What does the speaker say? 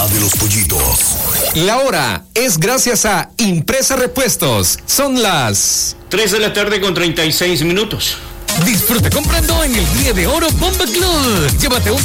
mamá de los pollitos. La hora es gracias a Impresa Repuestos. Son las 3:36 p.m. Disfruta comprando en el Día de Oro Bomba Club. Llévate un